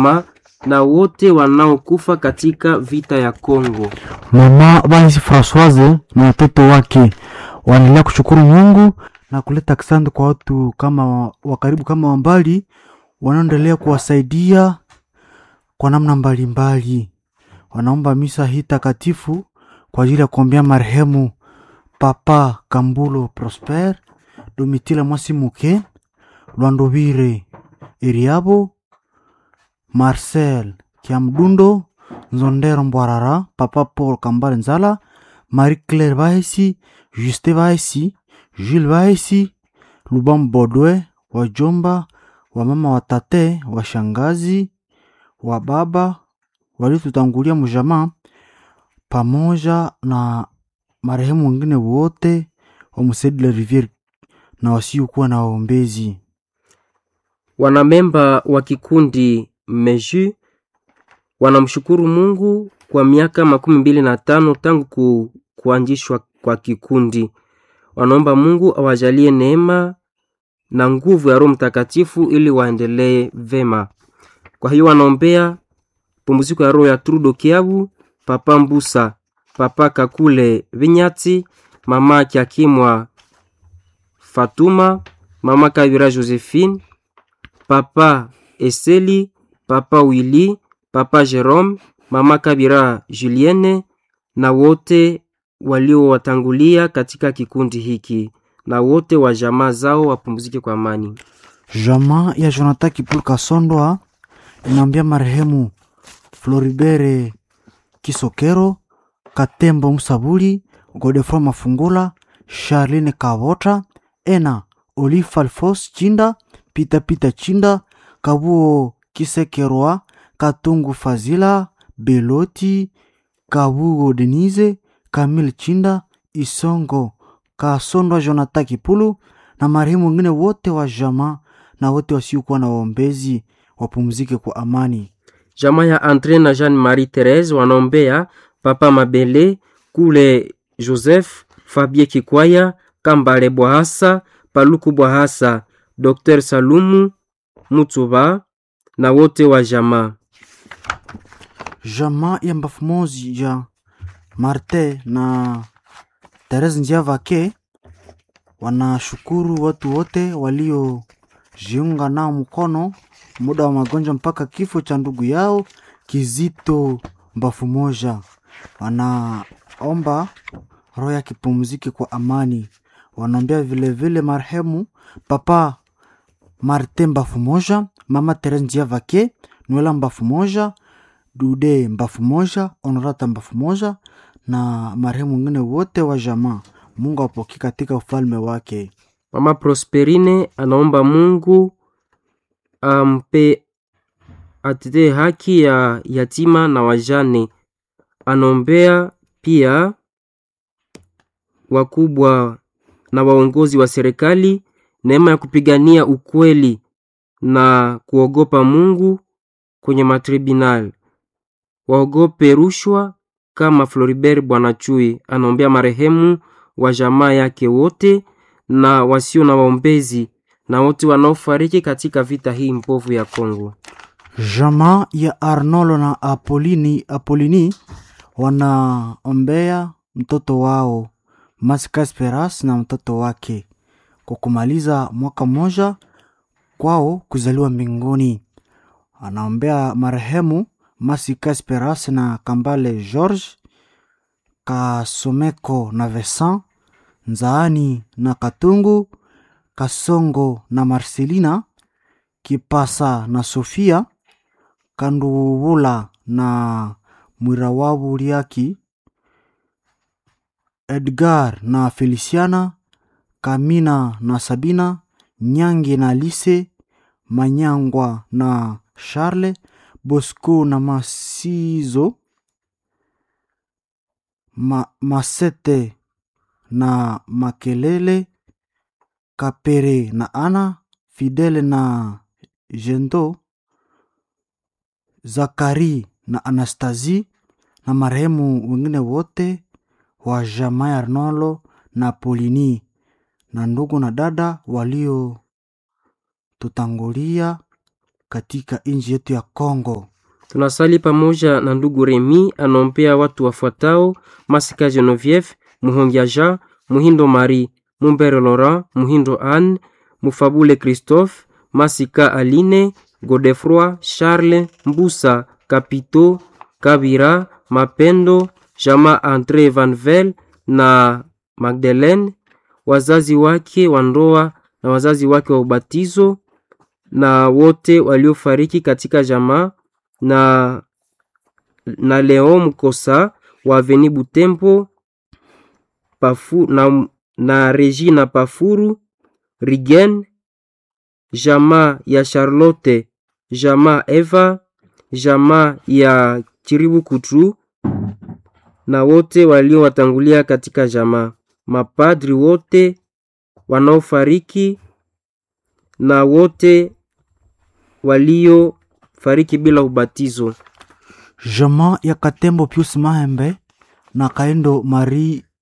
jamaa na wote wanaokufa katika vita ya Kongo. Mama Bansi Françoise na watoto wake wanaendelea kushukuru Mungu na kuleta asante kwa watu kama wa karibu kama wa mbali wanaendelea kuwasaidia kwa namna mbalimbali. Wanaomba misa hii takatifu kwa ajili ya kuombea marehemu Papa Kambulo Prosper, Domitila Mwasimuke, Lwandovire Iriabo, Marcel Kiamdundo, Nzondero Mbwarara, Papa Paul Kambale Nzala, Marie Claire Bahesi, Juste Bahesi, Jules Bahesi, Lubam Bodwe, wajomba, wamama, watate, washangazi, wababa waliotutangulia mjamaa, pamoja na marehemu wengine wote wa Msedi la Riviere na wasiokuwa na waombezi. Wanamemba wa kikundi Meju wanamshukuru Mungu kwa miaka 25 tangu kuanzishwa kwa kikundi. Wanaomba Mungu awajalie neema na nguvu ya Roho Mtakatifu ili waendelee vema. Kwa hiyo wanaombea pumziko ya roho ya Trudo Kiabu, Papa Mbusa, Papa Kakule Vinyati, Mama Kiakimwa Fatuma, Mama Kavira Josephine, Papa Eseli, Papa Willy, Papa Jerome, Mama Kabira Julienne na wote walio watangulia katika kikundi hiki na wote wa jamaa zao wapumzike kwa amani. Jamaa ya Jonathan Kipul Kasondoa inaambia marehemu Floribere Kisokero, Katembo Musabuli, Godefroy Mafungula, Charline Kavota, Ena Olifa Alfos Chinda, Pita Chinda, Kabuo Kisekerwa, Katungu Fazila, Beloti, Kabugo Denise, Kamil Chinda, Isongo Kasondoa Jonathan Kipulu na marehemu wengine wote wa jamaa na wote wasiokuwa na waombezi wapumzike kwa amani. Jamaa ya Andre na Jean-Marie Therese wanaombea Papa Mabele, Kule Joseph, Fabie Kikwaya, Kambale Bwahasa, Paluku Bwahasa, Dr. Salumu Mutuba na wote wa jamaa. Jamaa ya Mbafumozi ya Marte na Therese Njiavake wanashukuru watu wote walio jiunga nao mkono muda wa magonjwa mpaka kifo cha ndugu yao Kizito Mbafumoja. Wanaomba roho ya kipumzike kwa amani. Wanaombea vile marehemu Papa Martin Mbafumoja, Mama Therese Njiavake, Noela Mbafumoja, Dude Mbafumoja, Honorata Mbafumoja na marehemu wengine wote wa jamaa. Mungu apokee katika ufalme wake. Mama Prosperine anaomba Mungu ampe atete haki ya yatima na wajane. Anaombea pia wakubwa na waongozi wa serikali neema ya kupigania ukweli na kuogopa Mungu kwenye matribunal. Waogope rushwa kama Floribert Bwanachui. Anaombea marehemu wa jamaa yake wote na wasio na waombezi na wote wanaofariki katika vita hii mbovu ya Kongo. Jamaa ya Arnolo na Apolini wanaombea mtoto wao Masika Esperas na mtoto wake kwa kumaliza mwaka mmoja kwao kuzaliwa mbinguni. Anaombea marehemu Masika Esperas na Kambale George, Kasomeko na Vincent, Nzaani na Katungu, Kasongo na Marcelina, Kipasa na Sofia, Kandubula na Mwirawabu Liaki, Edgar na Feliciana, Kamina na Sabina, Nyangi na Lise, Manyangwa na Charles, Bosco na Masizo, Masete na Makelele, Kapere na Ana, Fidele na Jendo, Zakari na Anastasie na marehemu wengine wote wa jamaa ya Arnolo na Polini na ndugu na dada walio tutangulia katika nchi yetu ya Kongo. Tunasali pamoja na ndugu Remi anompea watu wafuatao: Masika Genevieve, Muhongia Jean, Muhindo Marie, Mumbere Laurent, Muhindo Anne, Mufabule Christophe, Masika Aline, Godefroy, Charles, Mbusa, Kapito, Kabira, Mapendo, Jama Andre Vanvel na Magdalene, wazazi wake wa ndoa na wazazi wake wa ubatizo, na wote waliofariki katika jamaa, na Leo Mkosa wa Avenue Butembo Pafu, na Regina Pafuru Rigen, jamaa ya Charlotte, jamaa Eva, jamaa ya Chiribu Kutu na wote waliowatangulia katika jamaa, mapadri wote wanaofariki na wote waliofariki bila ubatizo. Jamaa ya Katembo Pius Mahembe na Kaendo Marie